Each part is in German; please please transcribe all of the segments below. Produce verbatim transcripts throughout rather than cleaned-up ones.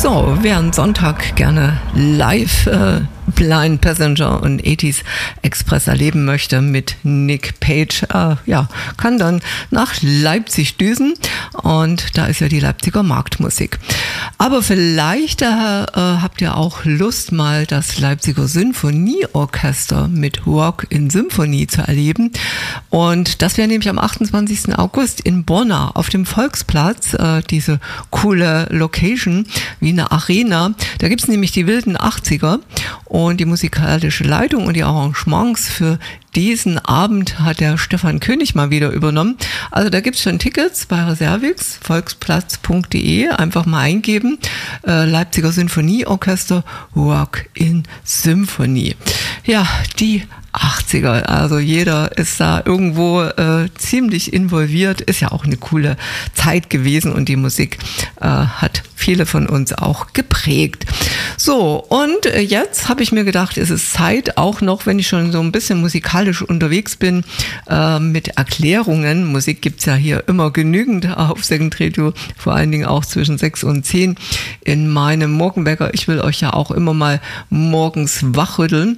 So, wer am Sonntag gerne live äh, Blind Passenger und achtziger Express erleben möchte mit Nick Page, äh, ja, kann dann nach Leipzig düsen, und da ist ja die Leipziger Marktmusik. Aber vielleicht äh, habt ihr auch Lust, mal das Leipziger Sinfonieorchester mit Rock in Symphonie zu erleben, und das wäre nämlich am achtundzwanzigsten August in Bonn auf dem Volksplatz, äh, diese coole Location wie eine Arena. Da gibt's nämlich die wilden achtziger, und die musikalische Leitung und die Arrangements für diesen Abend hat der Stefan König mal wieder übernommen. Also da gibt's schon Tickets bei Reservix, volksplatz punkt de, einfach mal eingeben, äh, Leipziger Sinfonieorchester Rock in Symphonie. Ja, die achtziger, also jeder ist da irgendwo äh, ziemlich involviert, ist ja auch eine coole Zeit gewesen, und die Musik äh, hat viele von uns auch geprägt. So, und äh, jetzt habe ich mir gedacht, es ist Zeit, auch noch, wenn ich schon so ein bisschen musikalisch unterwegs bin, äh, mit Erklärungen. Musik gibt's ja hier immer genügend auf Second Radio, vor allen Dingen auch zwischen sechs und zehn in meinem Morgenwecker. Ich will euch ja auch immer mal morgens wachrütteln,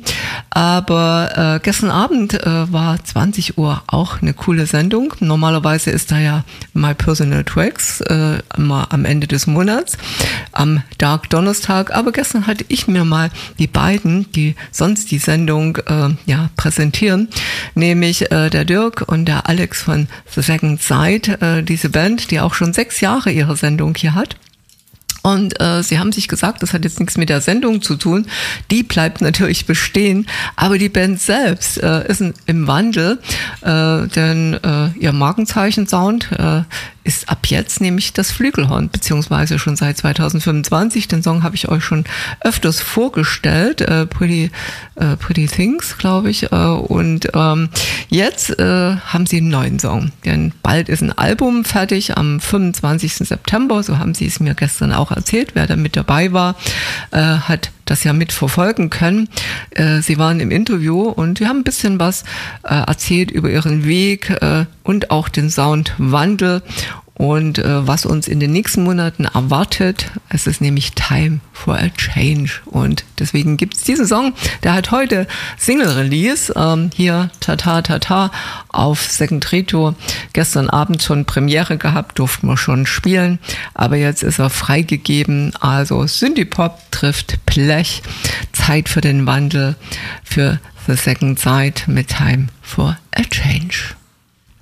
aber äh, Äh, gestern Abend äh, war zwanzig Uhr auch eine coole Sendung. Normalerweise ist da ja My Personal Tracks äh, immer am Ende des Monats, am Dark Donnerstag. Aber gestern hatte ich mir mal die beiden, die sonst die Sendung äh, ja präsentieren, nämlich äh, der Dirk und der Alex von The Second Side, äh, diese Band, die auch schon sechs Jahre ihre Sendung hier hat. Und äh, sie haben sich gesagt, das hat jetzt nichts mit der Sendung zu tun, die bleibt natürlich bestehen, aber die Band selbst äh, ist in, im Wandel, äh, denn äh, ihr Markenzeichen-Sound äh, ist ab jetzt nämlich das Flügelhorn, beziehungsweise schon seit zweitausendfünfundzwanzig. Den Song habe ich euch schon öfters vorgestellt, äh, Pretty, äh, Pretty Things, glaube ich. Äh, und ähm, jetzt äh, haben sie einen neuen Song, denn bald ist ein Album fertig, am fünfundzwanzigsten September, so haben sie es mir gestern auch erzählt. Wer da mit dabei war, äh, hat das ja mitverfolgen können. Äh, sie waren im Interview und sie haben ein bisschen was äh, erzählt über ihren Weg äh, und auch den Soundwandel und äh, was uns in den nächsten Monaten erwartet. Es ist nämlich Time for a Change, und deswegen gibt's diesen Song, der hat heute Single-Release, ähm, hier Tata Tata auf Second Radio, gestern Abend schon Premiere gehabt, durften wir schon spielen, aber jetzt ist er freigegeben, also Synthie-Pop trifft Blech, Zeit für den Wandel, für The Second Side mit Time for a Change.